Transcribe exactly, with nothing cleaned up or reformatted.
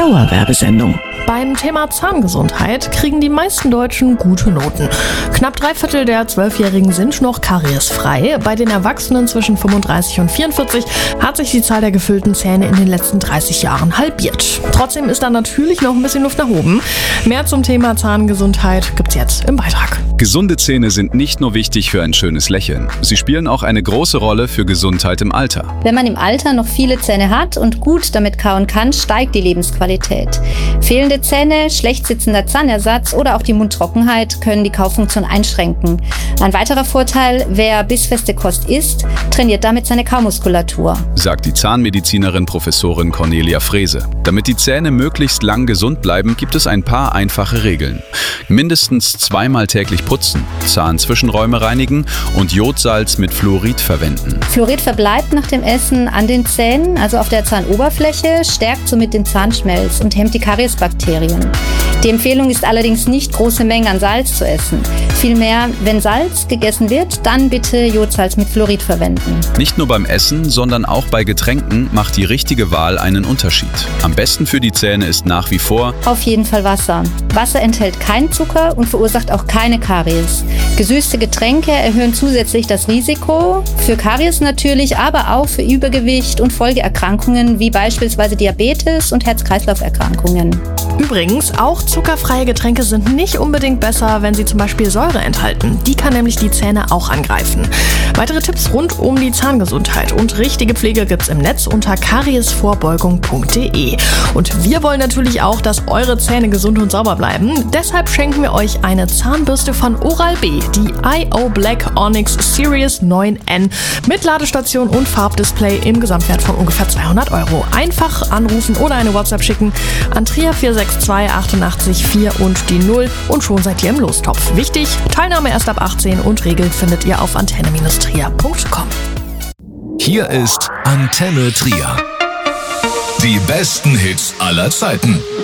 Dauerwerbesendung. Beim Thema Zahngesundheit kriegen die meisten Deutschen gute Noten. Knapp drei Viertel der Zwölfjährigen sind noch kariesfrei. Bei den Erwachsenen zwischen fünfunddreißig und vierundvierzig hat sich die Zahl der gefüllten Zähne in den letzten dreißig Jahren halbiert. Trotzdem ist da natürlich noch ein bisschen Luft nach oben. Mehr zum Thema Zahngesundheit gibt's jetzt im Beitrag. Gesunde Zähne sind nicht nur wichtig für ein schönes Lächeln. Sie spielen auch eine große Rolle für Gesundheit im Alter. Wenn man im Alter noch viele Zähne hat und gut damit kauen kann, steigt die Lebensqualität. Fehlende Zähne, schlecht sitzender Zahnersatz oder auch die Mundtrockenheit können die Kaufunktion einschränken. Ein weiterer Vorteil, wer bissfeste Kost isst, trainiert damit seine Kaumuskulatur, sagt die Zahnmedizinerin Professorin Cornelia Frese. Damit die Zähne möglichst lang gesund bleiben, gibt es ein paar einfache Regeln. Mindestens zweimal täglich putzen, Zahnzwischenräume reinigen und Jodsalz mit Fluorid verwenden. Fluorid verbleibt nach dem Essen an den Zähnen, also auf der Zahnoberfläche, stärkt somit den Zahnschmelz und hemmt die Kariesbakterien. Die Empfehlung ist allerdings nicht, große Mengen an Salz zu essen. Vielmehr, wenn Salz gegessen wird, dann bitte Jodsalz mit Fluorid verwenden. Nicht nur beim Essen, sondern auch bei Getränken macht die richtige Wahl einen Unterschied. Am besten für die Zähne ist nach wie vor auf jeden Fall Wasser. Wasser enthält keinen Zucker und verursacht auch keine Karies. Gesüßte Getränke erhöhen zusätzlich das Risiko für Karies natürlich, aber auch für Übergewicht und Folgeerkrankungen wie beispielsweise Diabetes und Herz-Kreislauf-Erkrankungen. Übrigens, auch zuckerfreie Getränke sind nicht unbedingt besser, wenn sie zum Beispiel Säure enthalten. Die kann nämlich die Zähne auch angreifen. Weitere Tipps rund um die Zahngesundheit und richtige Pflege gibt's im Netz unter kariesvorbeugung punkt de. Und wir wollen natürlich auch, dass eure Zähne gesund und sauber bleiben. Deshalb schenken wir euch eine Zahnbürste von Oral-B, die I O Black Onyx Series neun N mit Ladestation und Farbdisplay im Gesamtwert von ungefähr zweihundert Euro. Einfach anrufen oder eine WhatsApp schicken an Trier vier sechs zwei achtundachtzig vier und die null und schon seid ihr im Lostopf. Wichtig, Teilnahme erst ab achtzehn und Regeln findet ihr auf antenne trier punkt com. Hier ist Antenne Trier. Die besten Hits aller Zeiten.